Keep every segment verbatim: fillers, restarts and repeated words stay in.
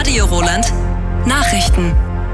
Radio Roland. Nachrichten.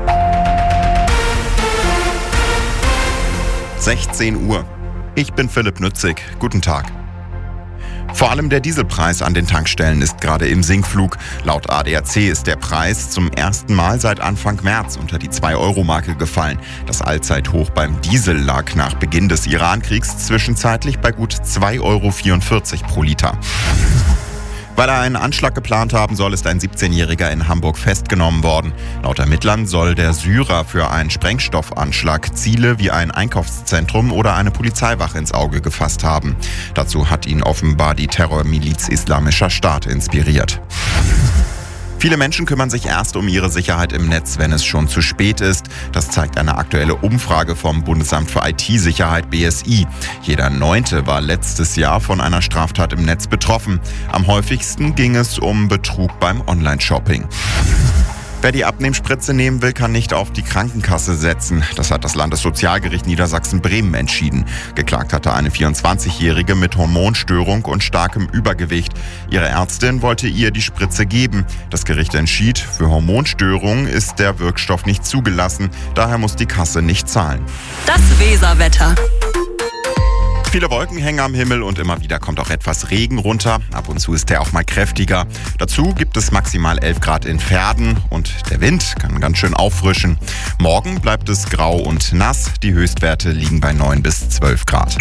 sechzehn Uhr. Ich bin Philipp Nützig. Guten Tag. Vor allem der Dieselpreis an den Tankstellen ist gerade im Sinkflug. Laut A D A C ist der Preis zum ersten Mal seit Anfang März unter die zwei Euro Marke gefallen. Das Allzeithoch beim Diesel lag nach Beginn des Iran-Kriegs zwischenzeitlich bei gut zwei Euro vierundvierzig pro Liter. Weil er einen Anschlag geplant haben soll, ist ein siebzehnjähriger in Hamburg festgenommen worden. Laut Ermittlern soll der Syrer für einen Sprengstoffanschlag Ziele wie ein Einkaufszentrum oder eine Polizeiwache ins Auge gefasst haben. Dazu hat ihn offenbar die Terrormiliz Islamischer Staat inspiriert. Viele Menschen kümmern sich erst um ihre Sicherheit im Netz, wenn es schon zu spät ist. Das zeigt eine aktuelle Umfrage vom Bundesamt für I T-Sicherheit B S I. Jeder Neunte war letztes Jahr von einer Straftat im Netz betroffen. Am häufigsten ging es um Betrug beim Online-Shopping. Wer die Abnehmspritze nehmen will, kann nicht auf die Krankenkasse setzen. Das hat das Landessozialgericht Niedersachsen-Bremen entschieden. Geklagt hatte eine vierundzwanzigjährige mit Hormonstörung und starkem Übergewicht. Ihre Ärztin wollte ihr die Spritze geben. Das Gericht entschied, für Hormonstörungen ist der Wirkstoff nicht zugelassen. Daher muss die Kasse nicht zahlen. Das Weserwetter. Viele Wolken hängen am Himmel und immer wieder kommt auch etwas Regen runter. Ab und zu ist der auch mal kräftiger. Dazu gibt es maximal elf Grad in Verden und der Wind kann ganz schön auffrischen. Morgen bleibt es grau und nass. Die Höchstwerte liegen bei neun bis zwölf Grad.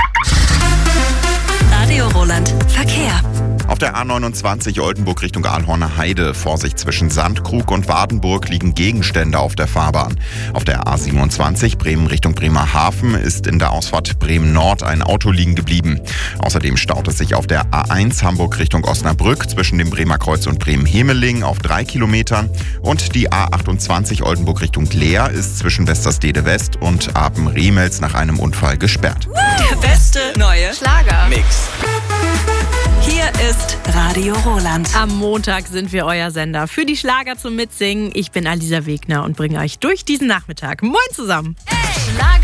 Radio Roland. Verkehr. Auf der A neunundzwanzig Oldenburg Richtung Aalhorner Heide, Vorsicht zwischen Sandkrug und Wardenburg, liegen Gegenstände auf der Fahrbahn. Auf der A siebenundzwanzig Bremen Richtung Bremerhaven ist in der Ausfahrt Bremen Nord ein Auto liegen geblieben. Außerdem staut es sich auf der A eins Hamburg Richtung Osnabrück zwischen dem Bremer Kreuz und Bremen-Hemeling auf drei Kilometern. Und die A achtundzwanzig Oldenburg Richtung Leer ist zwischen Westerstede West und Apen-Remels nach einem Unfall gesperrt. Der beste neue Schlager-Mix. Hier ist Radio Roland. Am Montag sind wir euer Sender für die Schlager zum Mitsingen. Ich bin Alisa Wegner und bringe euch durch diesen Nachmittag. Moin zusammen. Hey, Schlager.